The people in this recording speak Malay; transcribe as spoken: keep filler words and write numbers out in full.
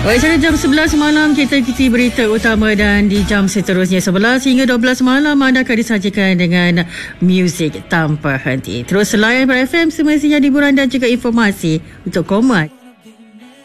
Baik, pada jam sebelas malam kita ikuti berita utama dan di jam seterusnya sebelas hingga dua belas malam anda akan disajikan dengan muzik tanpa henti. Terus layan pada F M semestinya hiburan dan juga informasi untuk komat.